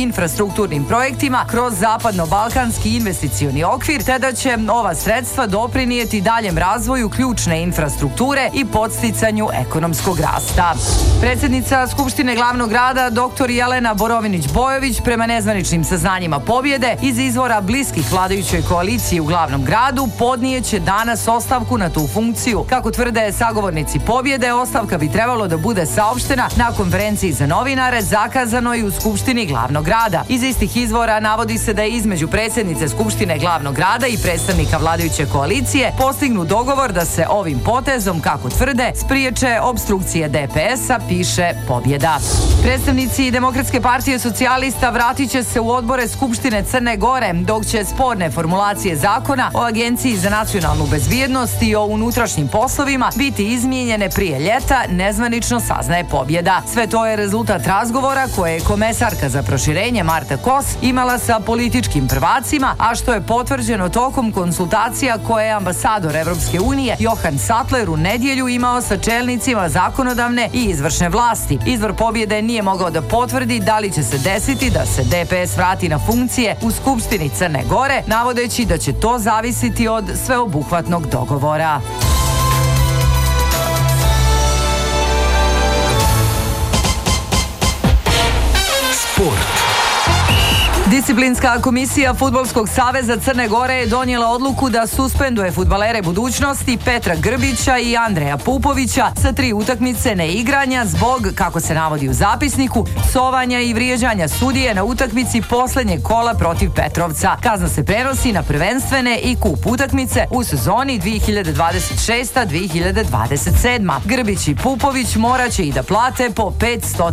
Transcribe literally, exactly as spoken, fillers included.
infrastrukturnim projektima kroz Zapadno-balkanski investicioni okvir, te da će ova sredstva doprinijeti daljem razvoju ključne infrastrukture i podsticanju ekonomskog rasta. Predsjednica Skupštine glavnog grada dr Jelena Borović-Bojović prema nezvaničnim saznanjima pobjede iz izvora bliskih vladajućoj koaliciji u glavnom gradu podnijeće danas ostavku na tu funkciju. Kako tvrde sagovornici pobjede, ostavka bi trebalo da bude saopštena na konferenciji za novinare zakazanoj u Skupštini glavnog grada. Iz istih izvora navodi se da je između predsjednice Skupštine glavnog grada i predstavnika vladajuće koalicije postignut dogovor da se ovim potezom, kako tvrde, spriječe obstrukcije D P S-a, piše Pobjeda. Predstavnici Demokratske partije socijalista vratit će se u odbore Skupštine Crne Gore, dok će sporne formulacije zakona o Agenciji za nacionalnu bezbjednost i o unutrašnjim poslovima biti izmijenjene prije ljeta, nezvanično saznaje Pobjeda. Sve to je rezultat razgovora koje je komesarka za proširenje Marta Kos imala sa političkim prvacima, a što je potvrđeno tokom konsultacija koje je ambasador Evropske unije Johan Sattler u nedjelju imao sa čelnicima zakonodavne i izvršne vlasti. Izvor Pobjede nije mogao da potvrdi da li će se desiti da se D P S vrati na funkcije u Skupštini Crne Gore, navodeći da će to zavisiti od sveobuhvatnog dogovora. Sport. Disciplinska komisija Fudbalskog saveza Crne Gore je donijela odluku da suspenduje fudbalere budućnosti Petra Grbića i Andreja Pupovića sa tri utakmice neigranja zbog, kako se navodi u zapisniku, psovanja i vrijeđanja sudije na utakmici posljednjeg kola protiv Petrovca. Kazna se prenosi na prvenstvene i kup utakmice u sezoni dvije hiljade dvadeset šesta dvije hiljade dvadeset sedma. Grbić i Pupović morat će i da plate po petsto